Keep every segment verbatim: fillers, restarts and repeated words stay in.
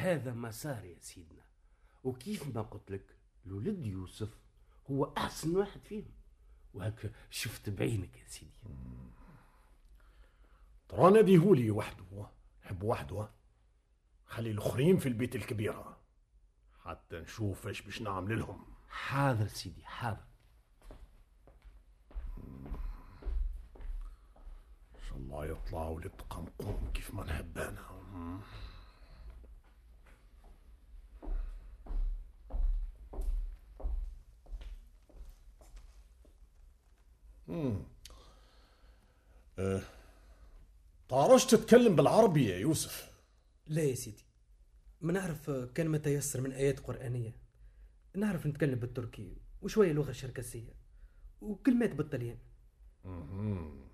وهذا ما صار يا سيدنا. وكيف ما قلت لك الولد يوسف هو أحسن واحد فيهم، وهك شفت بعينك يا سيدي. ترى ناديهولي وحده، حب وحده، خلي الأخرين في البيت الكبيرة حتى نشوف ايش باش نعمل لهم. حاضر سيدي حاضر. ان شاء الله يطلع ولد قمقوم كيف ما نحب انا. امم أه. تعرفش تتكلم بالعربي يا يوسف؟ لا يا سيدي، ما نعرف كان ما تيسر من آيات قرآنية. نعرف نتكلم بالتركي وشوية لغة شركسية وكلمات بالطليان. امم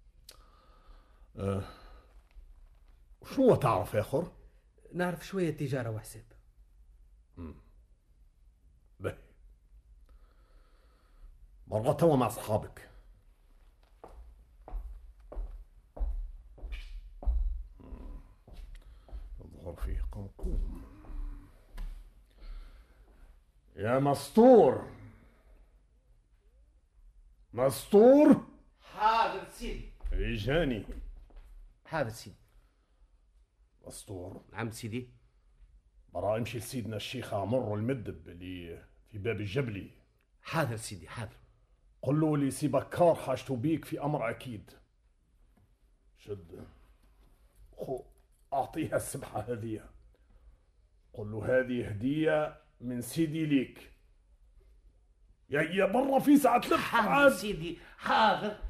أه. شو تعرف يا أخر؟ نعرف شوية تجارة وحساب. امم باهي، مرة توا مع أصحابك. يظهر فيه قمقوم. يا مسطور، مسطور. حاضر سيدي. اجاني. حاضر سيدي. مسطور. نعم سيدي. برا امشي لسيدنا الشيخ عمر المدب اللي في باب الجبلي. حاضر سيدي حاضر. قل له اللي سي بكار حاجته بيك في امر اكيد. شد خو اعطيها السبحه هذه، قل له هذه هديه من سيدي ليك. يا يا برا في ساعه لف. حاضر سيدي حاضر.